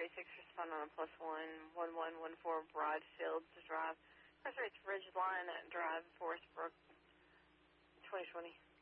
486, respond on a +1, 1114 Broadfields Drive. Cross rates Ridgeline Drive, Forest Brook, 2020.